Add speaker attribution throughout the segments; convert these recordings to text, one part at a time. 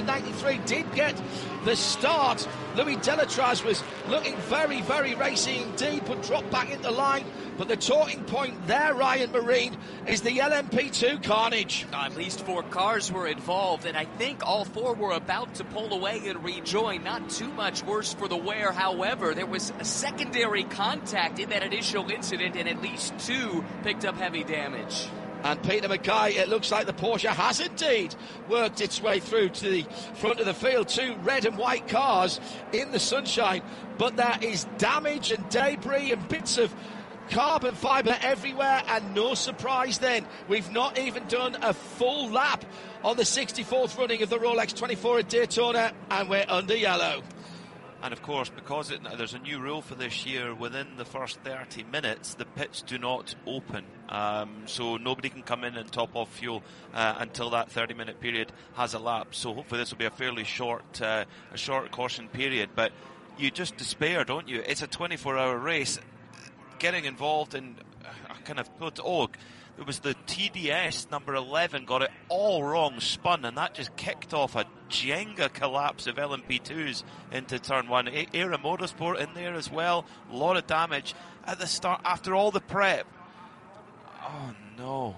Speaker 1: 93 did get the start. Louis Delatraz was looking very, very racy indeed, but dropped back into line. But the talking point there, Ryan Marine, is the LMP2 carnage.
Speaker 2: At least 4 cars were involved, and I think all 4 were about to pull away and rejoin. Not too much worse for the wear. However, there was a secondary contact in that initial incident, and at least 2 picked up heavy damage.
Speaker 1: And Peter Mackay, it looks like the Porsche has indeed worked its way through to the front of the field. 2 red and white cars in the sunshine, but there is damage and debris and bits of carbon fibre everywhere, and no surprise then, we've not even done a full lap on the 64th running of the Rolex 24 at Daytona, and we're under yellow.
Speaker 3: And of course, because there's a new rule for this year, within the first 30 minutes, the pits do not open. So nobody can come in and top off fuel until that 30-minute period has elapsed. So hopefully this will be a fairly short caution period. But you just despair, don't you? It's a 24-hour race. Getting involved in it was the TDS number 11 got it all wrong, spun, and that just kicked off a Jenga collapse of LMP2s into turn 1. Era Motorsport in there as well, a lot of damage at the start after all the prep. Oh no.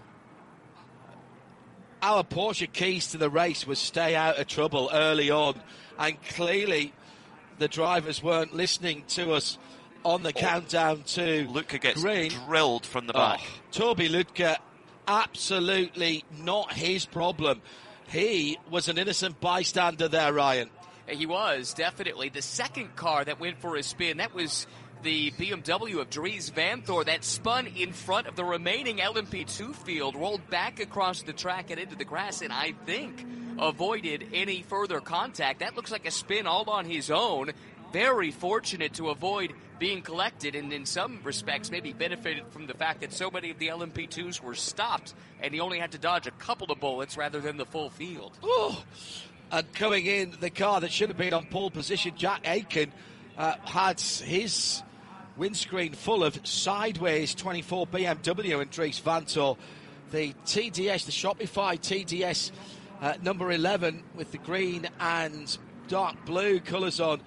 Speaker 1: Our Porsche keys to the race was stay out of trouble early on, and clearly the drivers weren't listening to us on the countdown to
Speaker 3: Lutka gets
Speaker 1: green.
Speaker 3: Drilled from the back.
Speaker 1: Toby Lutka, absolutely not his problem. He was an innocent bystander there, Ryan.
Speaker 2: He was, definitely. The second car that went for a spin, that was the BMW of Dries Vanthoor that spun in front of the remaining LMP2 field, rolled back across the track and into the grass, and I think avoided any further contact. That looks like a spin all on his own. Very fortunate to avoid being collected, and in some respects maybe benefited from the fact that so many of the LMP2s were stopped and he only had to dodge a couple of bullets rather than the full field.
Speaker 1: Oh. And coming in, the car that should have been on pole position, Jack Aitken, had his windscreen full of sideways 24 BMW and Dries Vanthoor. The TDS, the Shopify TDS number 11 with the green and dark blue colours on.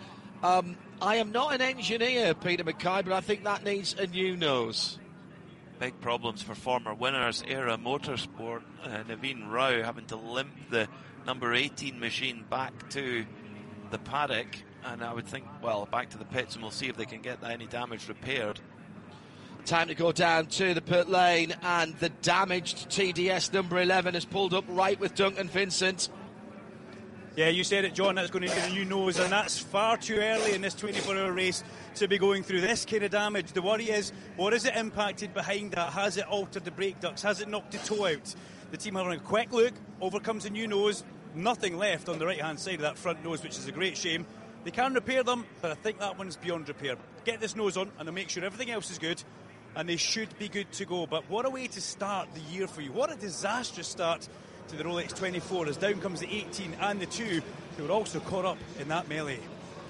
Speaker 1: I am not an engineer, Peter Mackay, but I think that needs a new nose.
Speaker 3: Big problems for former winners. Era Motorsport, Naveen Rao having to limp the number 18 machine back to the paddock, and I would think, well, back to the pits, and we'll see if they can get any damage repaired.
Speaker 1: Time to go down to the pit lane, and the damaged TDS number 11 has pulled up right with Duncan Vincent.
Speaker 4: Yeah, you said it, John, that's going to get a new nose, and that's far too early in this 24-hour race to be going through this kind of damage. The worry is, what has it impacted behind that? Has it altered the brake ducts? Has it knocked the toe out? The team having a quick look, over comes a new nose, nothing left on the right-hand side of that front nose, which is a great shame. They can repair them, but I think that one's beyond repair. Get this nose on, and they'll make sure everything else is good, and they should be good to go. But what a way to start the year for you. What a disastrous start to the Rolex 24, as down comes the 18 and the 2, who were also caught up in that melee.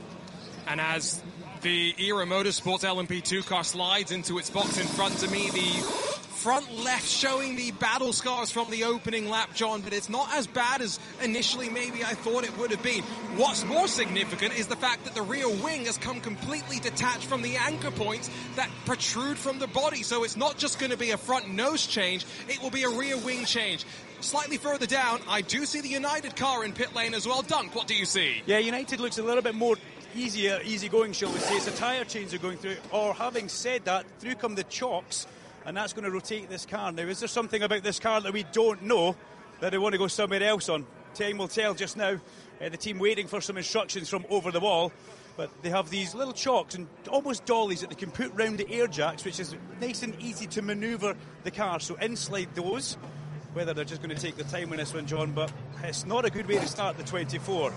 Speaker 5: And as the Era Motorsports LMP2 car slides into its box in front of me, the front left showing the battle scars from the opening lap, John, but it's not as bad as initially maybe I thought it would have been. What's more significant is the fact that the rear wing has come completely detached from the anchor points that protrude from the body, so it's not just going to be a front nose change, it will be a rear wing change. Slightly further down, I do see the United car in pit lane as well. Dunk, what do you see?
Speaker 4: Yeah, United looks a little bit more easy going, shall we say. It's a tyre change they're going through, or having said that, through come the chocks, and that's going to rotate this car. Now, is there something about this car that we don't know that they want to go somewhere else on? Time will tell just now. The team waiting for some instructions from over the wall, but they have these little chocks and almost dollies that they can put round the air jacks, which is nice and easy to manoeuvre the car. So in-slide those. Whether they're just going to take the time on this one, John, but it's not a good way to start the 24.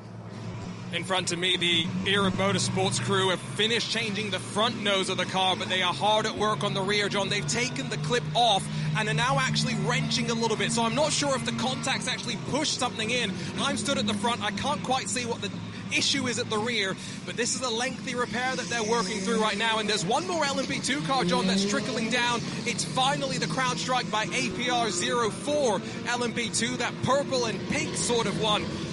Speaker 5: In front of me, the Era Motorsports crew have finished changing the front nose of the car, but they are hard at work on the rear, John. They've taken the clip off and are now actually wrenching a little bit, so I'm not sure if the contacts actually pushed something in. I'm stood at the front. I can't quite see what the issue is at the rear, but this is a lengthy repair that they're working through right now, and there's one more LMP2 car, John, that's trickling down. It's finally the CrowdStrike by APR 04 LMP2, that purple and pink sort of one.